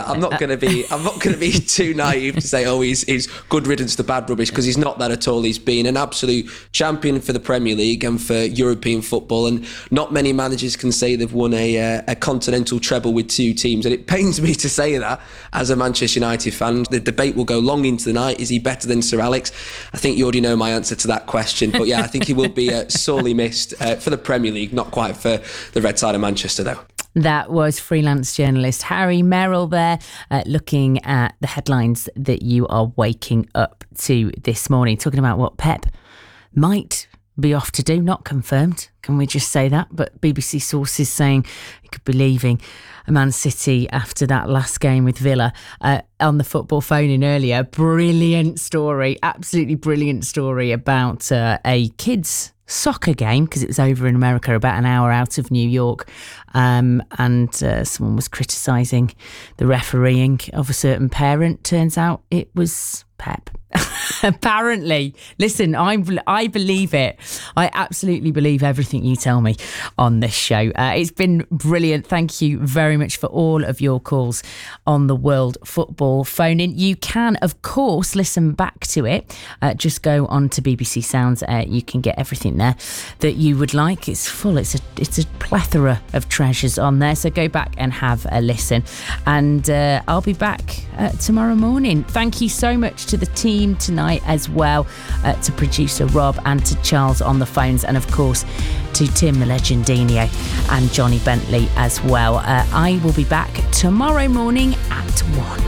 I'm not going to be too naive to say, oh, he's good riddance to bad rubbish, because he's not that at all. He's been an absolute champion for the Premier League and for European football, and not many managers can say they've won a continental treble with two teams. And it pains me to say that as a Manchester United fan. The debate will go long into the night. Is he better than Sir Alex? I think you already know my answer to that question. But yeah, I think he will be sorely missed for the Premier League, not quite for the red side of Manchester though. That was freelance journalist Harry Merrill there, looking at the headlines that you are waking up to this morning, talking about what Pep might be off to do, not confirmed, can we just say that, but BBC sources saying he could be leaving Man City after that last game with Villa. On the football phone in earlier, brilliant story, absolutely brilliant story about a kids' soccer game, because it was over in America, about an hour out of New York, and someone was criticising the refereeing of a certain parent. Turns out it was Pep. Apparently. Listen, I believe it. I absolutely believe everything you tell me on this show. It's been brilliant. Thank you very much for all of your calls on the World Football phone in. You can, of course, listen back to it. Just go on to BBC Sounds. You can get everything there that you would like. It's full. It's a plethora of treasures on there. So go back and have a listen. And I'll be back tomorrow morning. Thank you so much to the team tonight as well, to producer Rob and to Charles on the phones, and of course to Tim Legendino and Johnny Bentley as well. I will be back tomorrow morning at 1.